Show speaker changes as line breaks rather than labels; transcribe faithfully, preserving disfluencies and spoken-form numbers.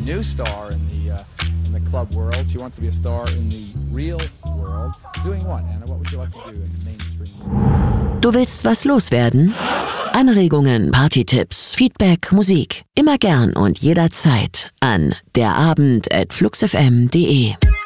new star in the uh, in the club world. She wants to be a star in the real world. Doing what, Anna? What would you like to do in mainstream?
Du willst was loswerden? Anregungen, Partytipps, Feedback, Musik. Immer gern und jederzeit an derabend at fluxfm punkt de.